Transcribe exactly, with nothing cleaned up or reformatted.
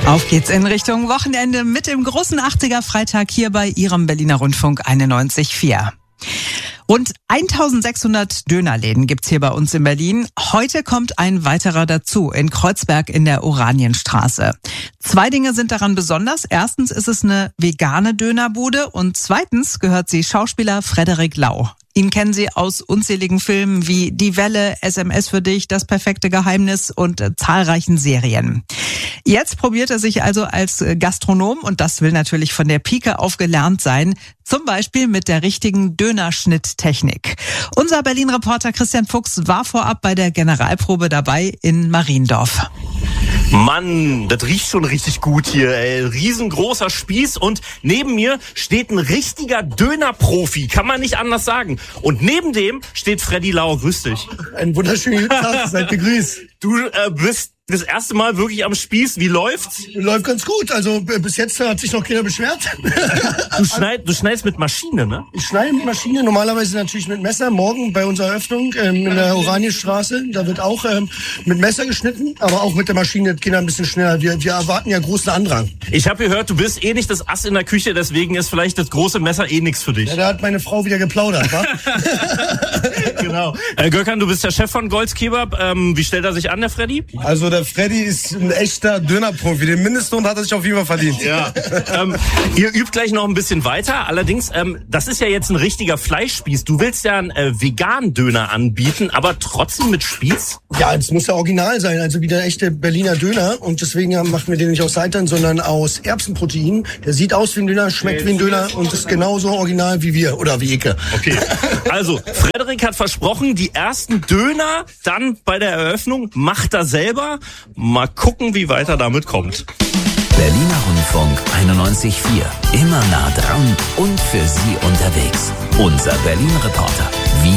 Auf geht's in Richtung Wochenende mit dem großen achtziger-Freitag hier bei Ihrem Berliner Rundfunk einundneunzig Komma vier. Rund eintausendsechshundert Dönerläden gibt's hier bei uns in Berlin. Heute kommt ein weiterer dazu in Kreuzberg in der Oranienstraße. Zwei Dinge sind daran besonders. Erstens ist es eine vegane Dönerbude und zweitens gehört sie Schauspieler Frederik Lau. Ihn kennen Sie aus unzähligen Filmen wie Die Welle, S M S für dich, Das perfekte Geheimnis und äh, zahlreichen Serien. Jetzt probiert er sich also als Gastronom und das will natürlich von der Pike auf gelernt sein. Zum Beispiel mit der richtigen Dönerschnitttechnik. Unser Berlin-Reporter Christian Fuchs war vorab bei der Generalprobe dabei in Mariendorf. Mann, das riecht schon richtig gut hier, ey. Riesengroßer Spieß und neben mir steht ein richtiger Dönerprofi, kann man nicht anders sagen. Und neben dem steht Freddy Lau. Grüß dich. Einen wunderschönen Tag, seid begrüßt. Du äh, bist das erste Mal wirklich am Spieß. Wie läuft's? Läuft ganz gut, also bis jetzt hat sich noch keiner beschwert. Du, schneid, du schneidest mit Maschine, ne? Ich schneide mit Maschine, normalerweise natürlich mit Messer. Morgen bei unserer Eröffnung ähm, in der Oranienstraße, da wird auch ähm, mit Messer geschnitten, aber auch mit der Maschine geht ein bisschen schneller. Wir, wir erwarten ja großen Andrang. Ich habe gehört, du bist eh nicht das Ass in der Küche, deswegen ist vielleicht das große Messer eh nichts für dich. Ja, da hat meine Frau wieder geplaudert, wa? Genau. Äh, Gökhan, du bist der Chef von Golds Kebab. Ähm, wie stellt er sich an, der Freddy? Also der Freddy ist ein echter Dönerprofi. Den Mindestlohn hat er sich auf jeden Fall verdient. Ja. ähm, ihr übt gleich noch ein bisschen weiter. Allerdings, ähm, das ist ja jetzt ein richtiger Fleischspieß. Du willst ja einen äh, veganen Döner anbieten, aber trotzdem mit Spieß? Ja, es muss ja original sein, also wie der echte Berliner Döner. Und deswegen machen wir den nicht aus Seitan, sondern aus Erbsenprotein. Der sieht aus wie ein Döner, schmeckt wie ein Döner und ist genauso original wie wir oder wie Ike. Okay. Also, Frederik hat versprochen, die ersten Döner dann bei der Eröffnung macht er selber. Mal gucken, wie weit er damit kommt. Berliner Rundfunk einundneunzig Komma vier. Immer nah dran und für Sie unterwegs. Unser Berlin-Reporter.